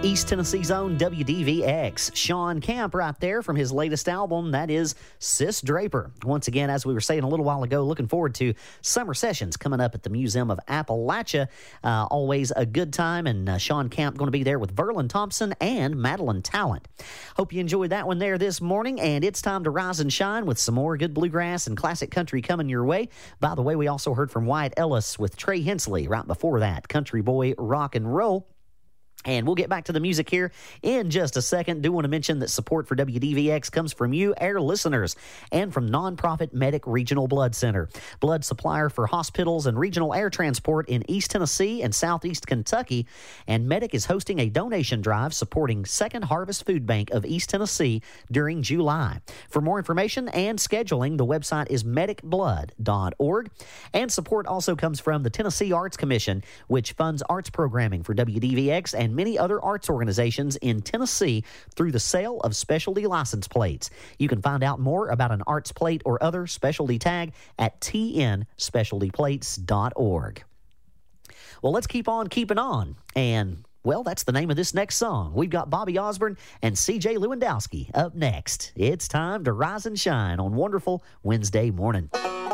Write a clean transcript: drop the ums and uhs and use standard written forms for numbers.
East Tennessee's own WDVX. Sean Camp right there from his latest album, that is Sis Draper. Once again, as we were saying a little while ago, looking forward to summer sessions coming up at the Museum of Appalachia. Always a good time, and Sean Camp going to be there with Verlin Thompson and Madeline Talent. Hope you enjoyed that one there this morning, and it's time to rise and shine with some more good bluegrass and classic country coming your way. By the way, we also heard from Wyatt Ellis with Trey Hensley right before that, Country Boy Rock and Roll. And we'll get back to the music here in just a second. Do want to mention that support for WDVX comes from you, our listeners, and from nonprofit Medic Regional Blood Center, blood supplier for hospitals and regional air transport in East Tennessee and Southeast Kentucky. And Medic is hosting a donation drive supporting Second Harvest Food Bank of East Tennessee during July. For more information and scheduling, the website is medicblood.org. And support also comes from the Tennessee Arts Commission, which funds arts programming for WDVX and many other arts organizations in Tennessee through the sale of specialty license plates. You can find out more about an arts plate or other specialty tag at tnspecialtyplates.org. Well, let's keep on keeping on. And, well, that's the name of this next song. We've got Bobby Osborne and C.J. Lewandowski up next. It's time to rise and shine on wonderful Wednesday morning.